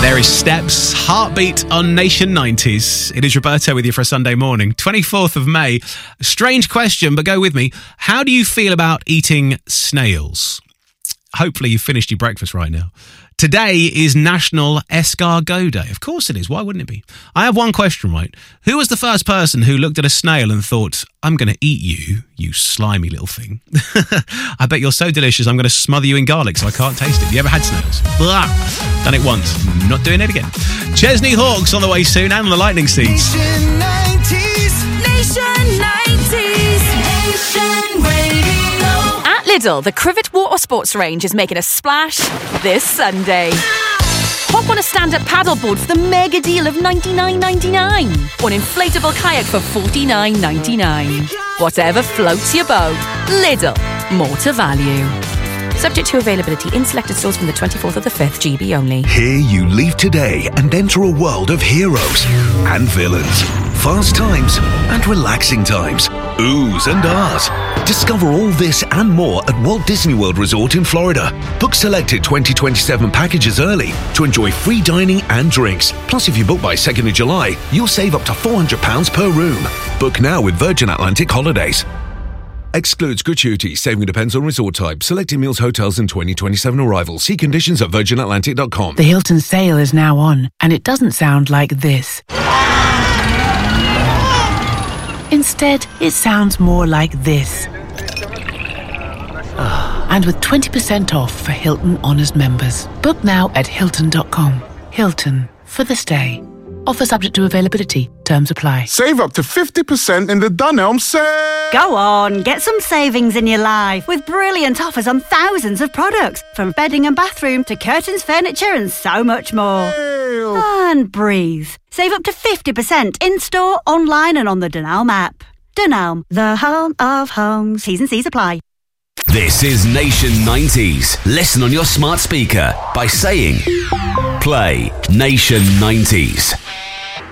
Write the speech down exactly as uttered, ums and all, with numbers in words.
There is Steps, Heartbeat on Nation nineties. It is Roberto with you for a Sunday morning, twenty-fourth of May. Strange question, but go with me. How do you feel about eating snails? Hopefully you've finished your breakfast right now. Today is National Escargot Day. Of course it is. Why wouldn't it be? I have one question, right? Who was the first person who looked at a snail and thought, I'm going to eat you, you slimy little thing? I bet you're so delicious, I'm going to smother you in garlic so I can't taste it. You ever had snails? Blah. Done it once. Not doing it again. Chesney Hawkes on the way soon and on the Lightning Seeds. Nation nineties. Nation nineties. Nation Radio. At Lidl, the Crivet Water Sports range is making a splash this Sunday. Hop on a stand-up paddleboard for the mega deal of ninety-nine ninety-nine. Or an inflatable kayak for forty-nine ninety-nine. Whatever floats your boat. Lidl. More to value. Subject to availability in selected stores from the twenty-fourth of the fifth, G B only. Here you leave today and enter a world of heroes and villains, fast times and relaxing times, oohs and ahs. Discover all this and more at Walt Disney World Resort in Florida. Book selected twenty twenty-seven packages early to enjoy free dining and drinks. Plus, if you book by second of July, you'll save up to four hundred pounds per room. Book now with Virgin Atlantic Holidays. Excludes gratuity. Saving depends on resort type. Selected meals, hotels and twenty twenty-seven arrivals. See conditions at virgin atlantic dot com. The Hilton sale is now on, and it doesn't sound like this. Instead, it sounds more like this. And with twenty percent off for Hilton Honors members. Book now at hilton dot com. Hilton, for the stay. Offer subject to availability. Terms apply. Save up to fifty percent in the Dunelm sale. Go on, get some savings in your life with brilliant offers on thousands of products, from bedding and bathroom to curtains, furniture and so much more. Ew. And breathe. Save up to fifty percent in-store, online and on the Dunelm app. Dunelm, the home of homes. T's and C's apply. This is Nation nineties. Listen on your smart speaker by saying, play Nation nineties.